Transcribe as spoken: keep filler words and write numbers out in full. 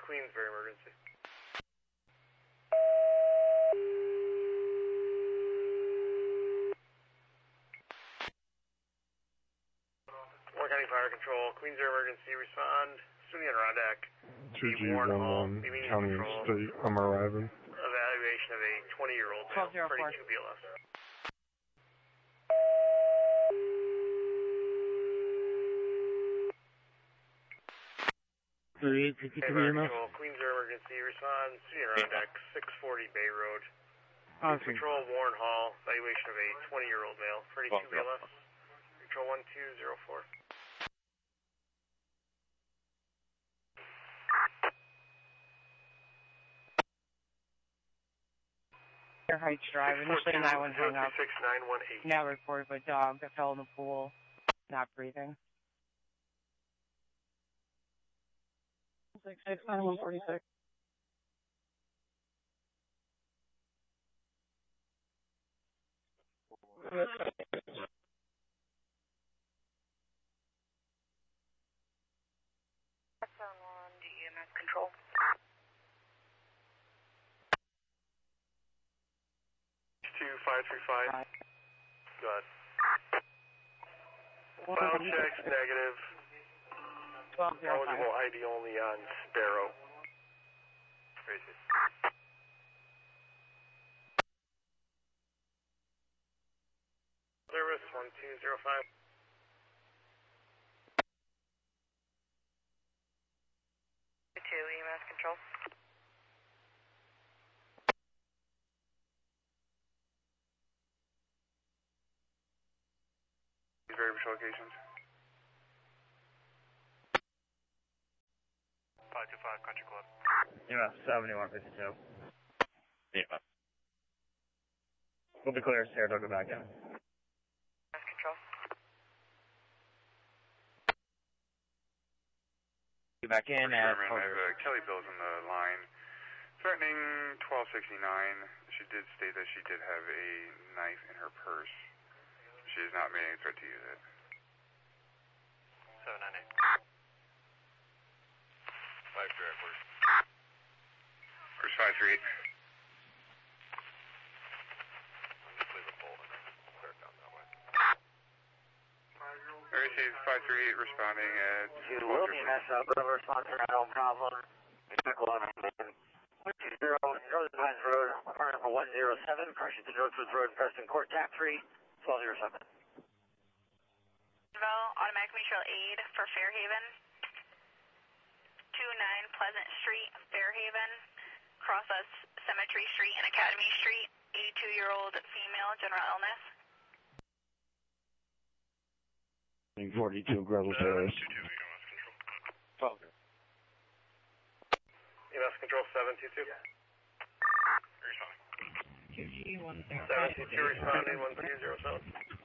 Queensbury emergency. Warren County Fire Control, Queensbury emergency, respond. SUNY Adirondack. two G one one, County and State, I'm arriving. Evaluation of a twenty-year-old male, thirty-two B L S. thirty-eight fifty-three E M S. Queensbury emergency, respond. SUNY Adirondack, six forty Bay Road. Awesome. Control, Warren Hall, evaluation of a twenty-year-old male, thirty-two B L S. Control one two zero four. Heights Drive, initially nine one hang up. Now reported by dog that fell in the pool, not breathing. six six nine one forty-six. D E M S control. two five three five. Go ahead. File checks negative. Eligible I D only on Sparrow. Tracy. Service one two zero five. two E M S control. Various locations. five two five Country Club. Yeah, seventy-one fifty-two. Yeah. We'll be clear, Saratoga back down. Control. Back in at... I have uh, Kelly Bills on the line. Threatening twelve sixty-nine. She did state that she did have a knife in her purse. She is not made any threat to use it. seven nine eight. five three eight, where's? Where's five three eight? I'll just leave a bolt and then clear it down that way. Area C five three eight responding at... You will be messed up, but response around, no problem. one two zero, Northern Pines Road, apartment number one zero seven, crossing the Northwoods Road, Preston Court, tap three, twelve zero seven. Automatic mutual aid for Fairhaven. two nine Pleasant Street, Fairhaven. Crosses Cemetery Street and Academy Street. eighty-two-year-old female, general illness. forty-two, Greville Terrace. twelve. E M S control seven two two. Responding. two G one zero. seven two two responding one three zero seven.